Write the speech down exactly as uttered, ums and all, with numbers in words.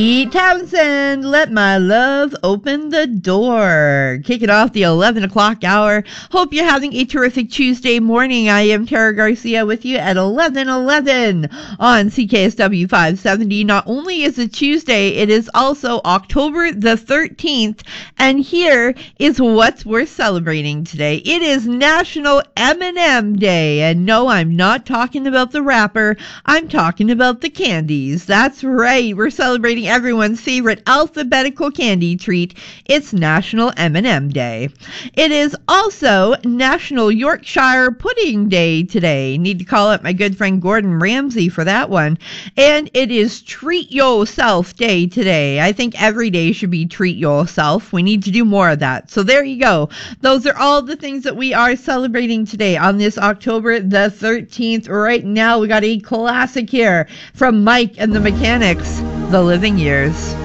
Pete Townsend, Let My Love Open the Door. Kick it off the eleven o'clock hour. Hope you're having a terrific Tuesday morning. I am Tara Garcia with you at eleven eleven on C K S W five seventy. Not only is it Tuesday, it is also October the thirteenth, and here is what's worth celebrating today. It is National M and M Day, and no, I'm not talking about the wrapper. I'm talking about the candies. That's right. We're celebrating everyone's favorite alphabetical candy treat. It's National M and M Day. It is also National Yorkshire Pudding Day today. Need to call up my good friend Gordon Ramsay for that one. And it is Treat Yourself Day today. I think every day should be Treat Yourself. We need to do more of that. So there you go. Those are all the things that we are celebrating today on this October the thirteenth. Right now we got a classic here from Mike and the Mechanics, The Living Years.